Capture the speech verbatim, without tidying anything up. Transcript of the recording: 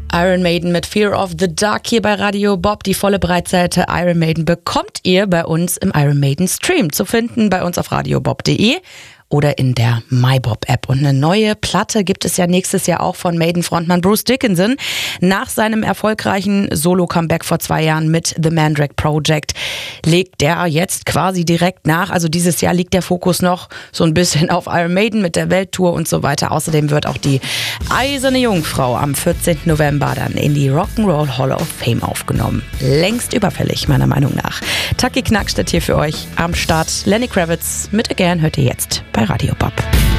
Iron Maiden mit Fear of the Dark hier bei Radio Bob. Die volle Breitseite Iron Maiden bekommt ihr bei uns im Iron Maiden Stream zu finden, bei uns auf radiobob punkt de oder in der MyBob-App. Und eine neue Platte gibt es ja nächstes Jahr auch von Maiden-Frontmann Bruce Dickinson. Nach seinem erfolgreichen Solo-Comeback vor zwei Jahren mit The Mandrake Project legt der jetzt quasi direkt nach. Also dieses Jahr liegt der Fokus noch so ein bisschen auf Iron Maiden mit der Welttour und so weiter. Außerdem wird auch die Eiserne Jungfrau am vierzehnten November dann in die Rock'n'Roll Hall of Fame aufgenommen. Längst überfällig, meiner Meinung nach. Taki Knackstedt hier für euch am Start. Lenny Kravitz mit Again hört ihr jetzt bei Radio Bob.